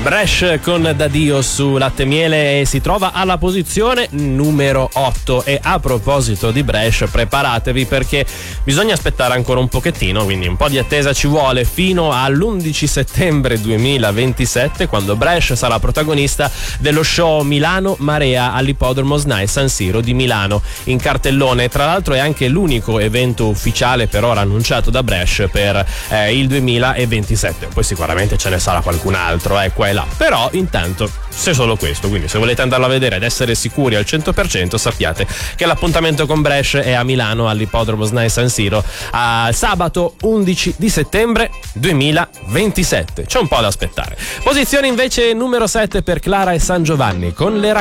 Brescia con D'Addio su Latte e Miele e si trova alla posizione numero 8. E a proposito di Brescia, preparatevi perché bisogna aspettare ancora un pochettino, quindi un po' di attesa ci vuole fino all'11 settembre 2027, quando Brescia sarà protagonista dello show Milano Marea all'Ippodromo SNAI San Siro di Milano. In cartellone, tra l'altro, è anche l'unico evento ufficiale per ora annunciato da Brescia per il 2027. Poi sicuramente ce ne sarà qualcun altro, qua e là. Però intanto c'è solo questo, quindi se volete andarlo a vedere ed essere sicuri al 100%, sappiate che l'appuntamento con Brescia è a Milano all'Ippodromo SNAI San Siro a sabato 11 di settembre 2027. C'è un po' da aspettare. Posizione invece numero 7 per Clara e San Giovanni con le